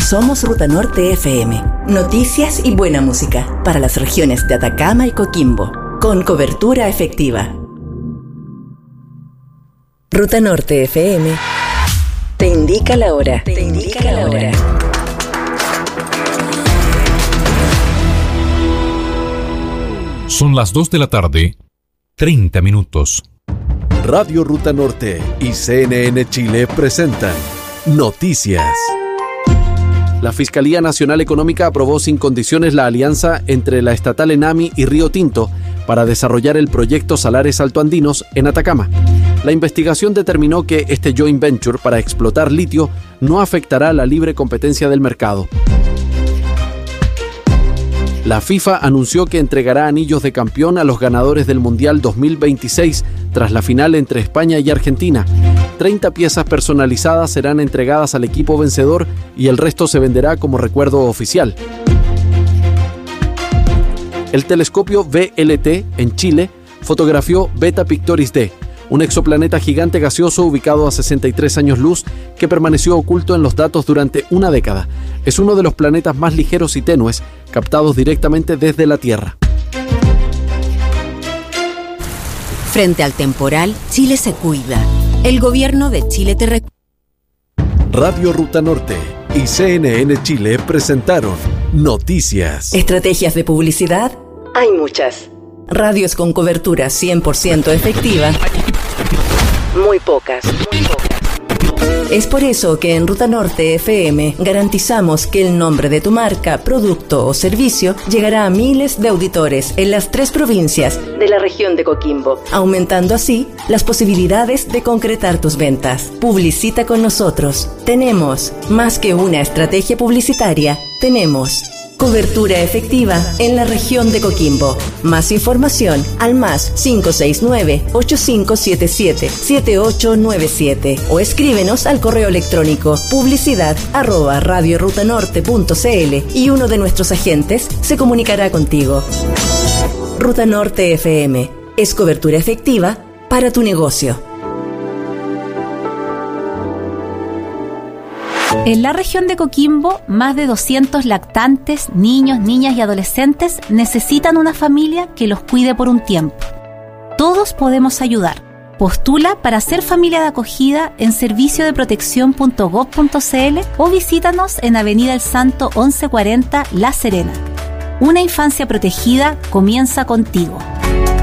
Somos Ruta Norte FM. Noticias y buena música para las regiones de Atacama y Coquimbo, con cobertura efectiva. Ruta Norte FM te indica la hora. Son las 2 de la tarde, 30 minutos. Radio Ruta Norte y CNN Chile presentan Noticias. La Fiscalía Nacional Económica aprobó sin condiciones la alianza entre la estatal ENAMI y Río Tinto para desarrollar el proyecto Salares Altoandinos en Atacama. La investigación determinó que este joint venture para explotar litio no afectará la libre competencia del mercado. La FIFA anunció que entregará anillos de campeón a los ganadores del Mundial 2026 tras la final entre España y Argentina. 30 piezas personalizadas serán entregadas al equipo vencedor y el resto se venderá como recuerdo oficial. El telescopio VLT en Chile fotografió Beta Pictoris D, un exoplaneta gigante gaseoso ubicado a 63 años luz que permaneció oculto en los datos durante una década. Es uno de los planetas más ligeros y tenues captados directamente desde la Tierra. Frente al temporal, Chile se cuida. El gobierno de Chile te recuerda. Radio Ruta Norte y CNN Chile presentaron Noticias. Estrategias de publicidad hay muchas. Radios con cobertura 100% efectiva, muy pocas. Es por eso que en Ruta Norte FM garantizamos que el nombre de tu marca, producto o servicio llegará a miles de auditores en las 3 provincias de la región de Coquimbo, aumentando así las posibilidades de concretar tus ventas. Publicita con nosotros. Tenemos más que una estrategia publicitaria, tenemos cobertura efectiva en la región de Coquimbo. Más información al más 569-8577-7897 o escríbenos al correo electrónico publicidad@radiorutanorte.cl y uno de nuestros agentes se comunicará contigo. Ruta Norte FM es cobertura efectiva para tu negocio. En la región de Coquimbo, más de 200 lactantes, niños, niñas y adolescentes necesitan una familia que los cuide por un tiempo. Todos podemos ayudar. Postula para ser familia de acogida en serviciodeprotección.gov.cl o visítanos en Avenida El Santo 1140 La Serena. Una infancia protegida comienza contigo.